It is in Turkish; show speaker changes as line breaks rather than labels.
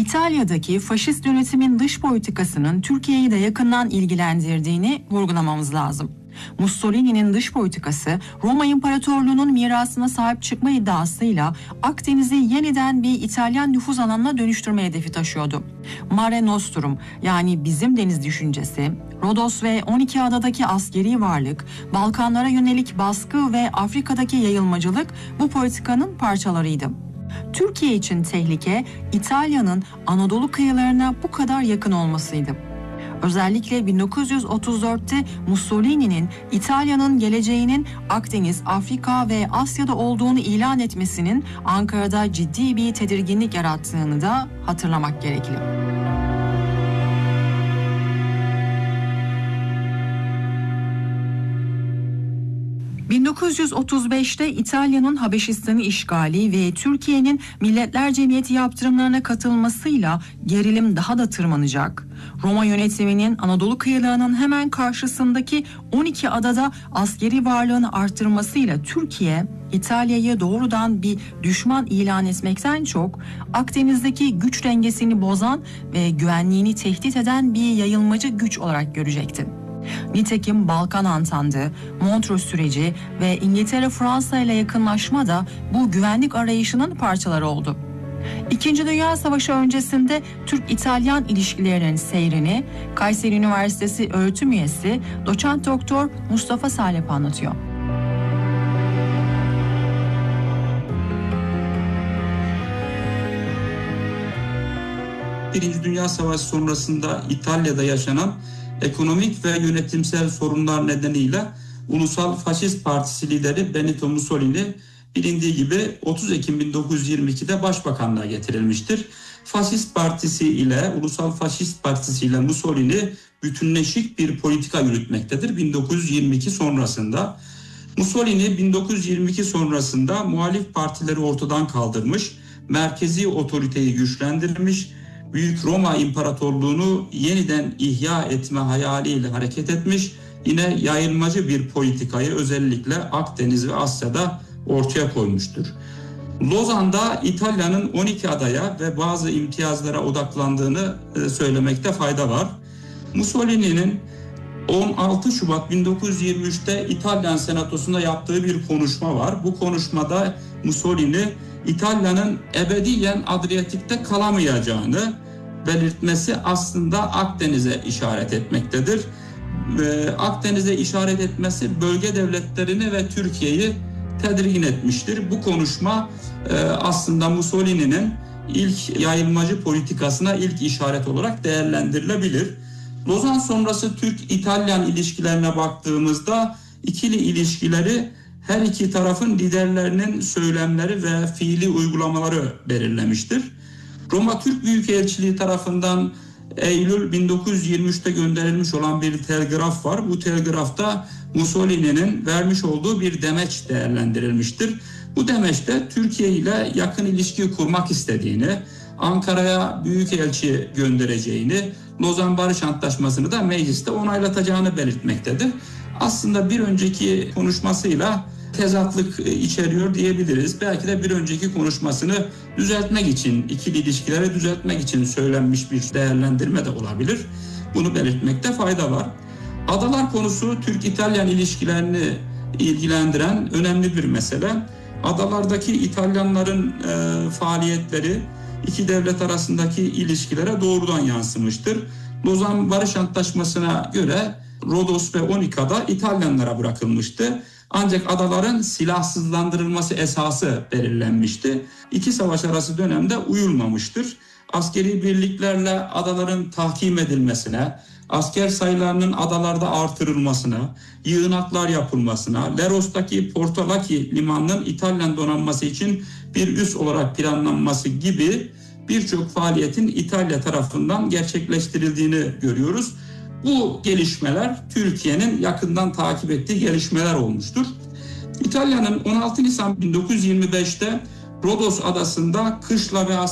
İtalya'daki faşist yönetimin dış politikasının Türkiye'yi de yakından ilgilendirdiğini vurgulamamız lazım. Mussolini'nin dış politikası Roma İmparatorluğu'nun mirasına sahip çıkma iddiasıyla Akdeniz'i yeniden bir İtalyan nüfuz alanına dönüştürme hedefi taşıyordu. Mare Nostrum, yani bizim deniz düşüncesi, Rodos ve 12 adadaki askeri varlık, Balkanlara yönelik baskı ve Afrika'daki yayılmacılık bu politikanın parçalarıydı. Türkiye için tehlike İtalya'nın Anadolu kıyılarına bu kadar yakın olmasıydı. Özellikle 1934'te Mussolini'nin İtalya'nın geleceğinin Akdeniz, Afrika ve Asya'da olduğunu ilan etmesinin Ankara'da ciddi bir tedirginlik yarattığını da hatırlamak gerekli. ...1935'te İtalya'nın Habeşistan'ı işgali ve Türkiye'nin Milletler Cemiyeti yaptırımlarına katılmasıyla gerilim daha da tırmanacak. Roma yönetiminin Anadolu kıyılarının hemen karşısındaki 12 adada askeri varlığını arttırmasıyla Türkiye, İtalya'yı doğrudan bir düşman ilan etmekten çok Akdeniz'deki güç dengesini bozan ve güvenliğini tehdit eden bir yayılmacı güç olarak görecekti. Nitekim Balkan Antantı, Montreux süreci ve İngiltere-Fransa ile yakınlaşma da bu güvenlik arayışının parçaları oldu. İkinci Dünya Savaşı öncesinde Türk-İtalyan ilişkilerinin seyrini Kayseri Üniversitesi öğretim üyesi Doçent Doktor Mustafa Salep anlatıyor.
Birinci Dünya Savaşı sonrasında İtalya'da yaşanan ekonomik ve yönetimsel sorunlar nedeniyle Ulusal Faşist Partisi lideri Benito Mussolini bilindiği gibi 30 Ekim 1922'de başbakanlığa getirilmiştir. Faşist Partisi ile Ulusal Faşist Partisi ile Mussolini bütünleşik bir politika yürütmektedir 1922 sonrasında. Mussolini 1922 sonrasında muhalif partileri ortadan kaldırmış, merkezi otoriteyi güçlendirmiş, Büyük Roma İmparatorluğu'nu yeniden ihya etme hayaliyle hareket etmiş, yine yayılmacı bir politikayı özellikle Akdeniz ve Asya'da ortaya koymuştur. Lozan'da İtalya'nın 12 adaya ve bazı imtiyazlara odaklandığını söylemekte fayda var. Mussolini'nin 16 Şubat 1923'te İtalyan Senatosu'nda yaptığı bir konuşma var. Bu konuşmada Mussolini İtalya'nın ebediyen Adriyatik'te kalamayacağını belirtmesi aslında Akdeniz'e işaret etmektedir. Akdeniz'e işaret etmesi bölge devletlerini ve Türkiye'yi tedirgin etmiştir. Bu konuşma aslında Mussolini'nin ilk yayılmacı politikasına ilk işaret olarak değerlendirilebilir. Lozan sonrası Türk-İtalyan ilişkilerine baktığımızda ikili ilişkileri her iki tarafın liderlerinin söylemleri ve fiili uygulamaları belirlemiştir. Roma Türk Büyükelçiliği tarafından Eylül 1923'te gönderilmiş olan bir telgraf var. Bu telgrafta Mussolini'nin vermiş olduğu bir demeç değerlendirilmiştir. Bu demeçte Türkiye ile yakın ilişki kurmak istediğini, Ankara'ya büyükelçi göndereceğini, Lozan Barış Antlaşması'nı da mecliste onaylatacağını belirtmektedir. Aslında bir önceki konuşmasıyla tezatlık içeriyor diyebiliriz. Belki de bir önceki konuşmasını düzeltmek için, ikili ilişkileri düzeltmek için söylenmiş bir değerlendirme de olabilir. Bunu belirtmekte fayda var. Adalar konusu Türk-İtalyan ilişkilerini ilgilendiren önemli bir mesele. Adalardaki İtalyanların faaliyetleri iki devlet arasındaki ilişkilere doğrudan yansımıştır. Lozan Barış Antlaşması'na göre Rodos ve 12 ada İtalyanlara bırakılmıştı. Ancak adaların silahsızlandırılması esası belirlenmişti. İki savaş arası dönemde uyulmamıştır. Askeri birliklerle adaların tahkim edilmesine, asker sayılarının adalarda artırılmasına, yığınaklar yapılmasına, Leros'taki Portolaki limanının İtalyan donanması için bir üs olarak planlanması gibi birçok faaliyetin İtalya tarafından gerçekleştirildiğini görüyoruz. Bu gelişmeler Türkiye'nin yakından takip ettiği gelişmeler olmuştur. İtalya'nın 16 Nisan 1925'te Rodos adasında kışla ve